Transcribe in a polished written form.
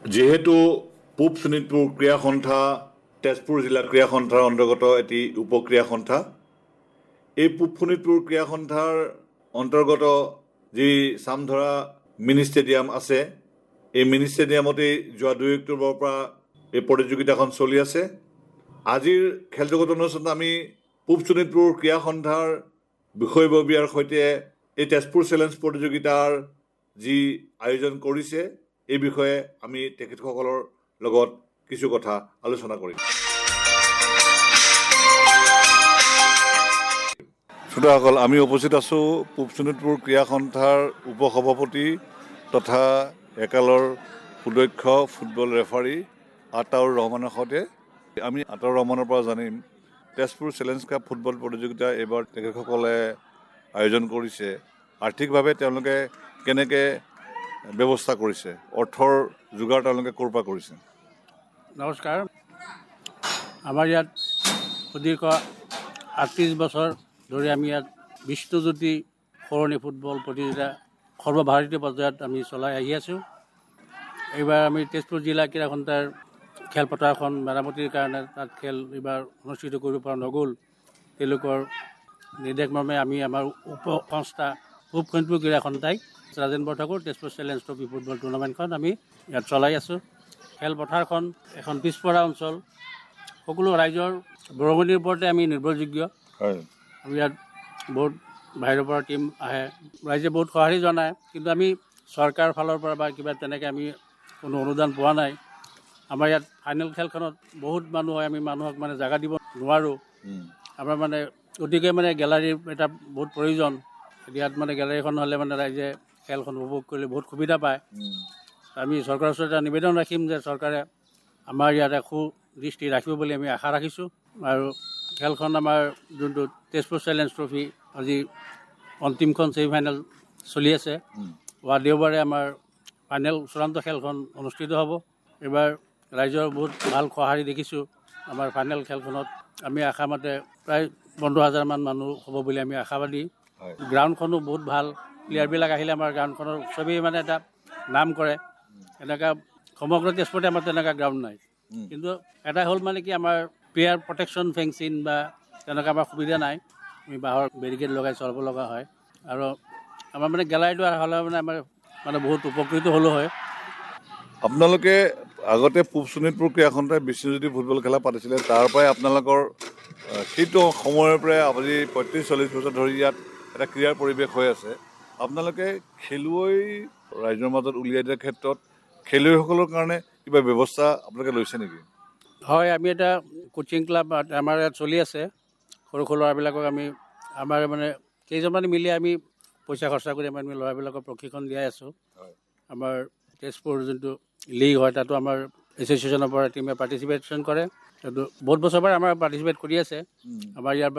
যেহেতু পূব শোণিতপুৰ ক্ৰীড়া সন্থা তেজপুৰ জিলা ক্ৰীড়া সন্থাৰ অন্তৰ্গত এটি উপক্ৰীড়া সন্থা, এই পূব শোণিতপুৰ ক্ৰীড়া সন্থাৰ অন্তৰ্গত যি চামধৰা মিনি ষ্টেডিয়াম আছে, এই মিনি ষ্টেডিয়ামতেই যোৱা 2 অক্টোবৰৰ পৰা এই প্ৰতিযোগিতাখন চলি আছে। আজিৰ খেল জগত অনুষ্ঠানত আমি পূব শোণিতপুৰ ক্ৰীড়া সন্থাৰ বিষয়ববীয়াৰ সৈতে এই তেজপুৰ চেলেঞ্জ প্ৰতিযোগিতাৰ যি আয়োজন কৰিছে এই বিষয়ে আমি তেখেতসকলৰ লগত কিছু কথা আলোচনা কৰিম। শ্ৰোতাসকল, আমি উপস্থিত আছোঁ পূব শোণিতপুৰ ক্ৰীড়া সন্থাৰ উপসভাপতি তথা একালৰ সুদক্ষ ফুটবল ৰেফাৰী আতাউৰ ৰহমানৰ সৈতে। আমি আতাউৰ ৰহমানৰ পৰা জানিম তেজপুৰ চেলেঞ্জ কাপ ফুটবল প্ৰতিযোগিতা এইবাৰ তেখেতসকলে আয়োজন কৰিছে, আৰ্থিকভাৱে তেওঁলোকে কেনেকৈ ব্যৱস্থা কৰিছে, অৰ্থৰ যোগাৰ তেওঁলোকে ক'ৰ পৰা কৰিছে? নমস্কাৰ। আমাৰ ইয়াত সুদীৰ্ঘ 38 বছৰ ধৰি আমি ইয়াত বিশ্বজ্যোতি সৰণি ফুটবল প্ৰতিযোগিতা সৰ্বভাৰতীয় পৰ্যায়ত আমি চলাই আহি আছোঁ। এইবাৰ আমি তেজপুৰ জিলা ক্ৰীড়া সন্থাৰ খেলপথাৰখন মেৰামতিৰ কাৰণে তাত খেল এইবাৰ অনুষ্ঠিত কৰিব পৰা নগ'ল। তেওঁলোকৰ নিৰ্দেশমৰ্মে আমি আমাৰ উপ সংস্থা পূব শোণিতপুৰ ক্ৰীড়া সন্থাই Rajen Borthakur Tezpur challenge trophy football টুৰ্ণামেণ্টখন আমি ইয়াত চলাই আছোঁ। খেলপথাৰখন এখন পিছপৰা অঞ্চল, সকলো ৰাইজৰ বৰঙণিৰ ওপৰতে আমি নিৰ্ভৰযোগ্য। আমি ইয়াত বহুত বাহিৰৰ পৰা টীম আহে, ৰাইজে বহুত সঁহাৰি জনায়, কিন্তু আমি চৰকাৰৰ ফালৰ পৰা বা কিবা তেনেকৈ আমি কোনো অনুদান পোৱা নাই। আমাৰ ইয়াত ফাইনেল খেলখনত বহুত মানুহ হয়, আমি মানুহক মানে জাগা দিব নোৱাৰোঁ। আমাৰ মানে গতিকে মানে গেলাৰীৰ এটা বহুত প্ৰয়োজন। ইয়াত মানে গেলাৰীখন হ'লে মানে ৰাইজে খেলখন উপভোগ কৰিলে বহুত সুবিধা পায়। আমি চৰকাৰৰ ওচৰত এটা নিবেদন ৰাখিম যে চৰকাৰে আমাৰ ইয়াত সুদৃষ্টি ৰাখিব বুলি আমি আশা ৰাখিছোঁ। আৰু খেলখন আমাৰ যোনটো তেজপুৰ চেলেঞ্জ ট্ৰফি আজি অন্তিমখন ছেমিফাইনেল চলি আছে, অহা দেওবাৰে আমাৰ ফাইনেল চূড়ান্ত খেলখন অনুষ্ঠিত হ'ব। এইবাৰ ৰাইজৰ বহুত ভাল সঁহাৰি দেখিছোঁ। আমাৰ ফাইনেল খেলখনত আমি আশামতে প্ৰায় 15,000 মান মানুহ হ'ব বুলি আমি আশাবাদী। গ্ৰাউণ্ডখনো বহুত ভাল, প্লেয়াৰবিলাক আহিলে আমাৰ গ্ৰাউণ্ডখনৰ চবেই মানে এটা নাম কৰে। এনেকুৱা সমগ্ৰ তেজপুৰতে আমাৰ তেনেকুৱা গ্ৰাউণ্ড নাই, কিন্তু এটা হ'ল মানে কি আমাৰ প্লেয়াৰ প্ৰটেকশ্যন ফেঞ্চিং বা তেনেকুৱা আমাৰ সুবিধা নাই। আমি বাঁহৰ বেৰিকেড লগাই চলাব লগা হয়। আৰু আমাৰ মানে গেলাৰীটো হ'লে মানে আমাৰ মানে বহুত উপকৃত হ'লোঁ হয়। আপোনালোকে আগতে পূব শোণিতপুৰ ক্ৰীড়া সন্থাই বিশ্বজ্যোতি ফুটবল খেলা পাতিছিলে, তাৰ পৰাই আপোনালোকৰ সেইটো সময়ৰ পৰাই আজি 35-40 বছৰ ধৰি ইয়াত এটা ক্ৰীড়াৰ পৰিৱেশ হৈ আছে। আপোনালোকে খেলুৱৈ ৰাইজৰ মাজত উলিয়াই দিয়াৰ ক্ষেত্ৰত খেলুৱৈসকলৰ কাৰণে কিবা ব্যৱস্থা আপোনালোকে লৈছে নেকি? হয়, আমি এটা কোচিং ক্লাব আমাৰ ইয়াত চলি আছে। সৰু সৰু ল'ৰাবিলাকক আমি আমাৰ মানে কেইজনমান মিলি আমি পইচা খৰচা কৰি আমি ল'ৰাবিলাকক প্ৰশিক্ষণ দিয়াই আছোঁ। আমাৰ তেজপুৰ যোনটো লীগ হয় তাতো আমাৰ এছ'চিয়েশ্যনৰ পৰা টিমে পাৰ্টিচিপেশ্যন কৰে। বহুত বছৰ পৰা আমাৰ পাৰ্টিচিপেট কৰি আছে। আমাৰ ইয়াৰ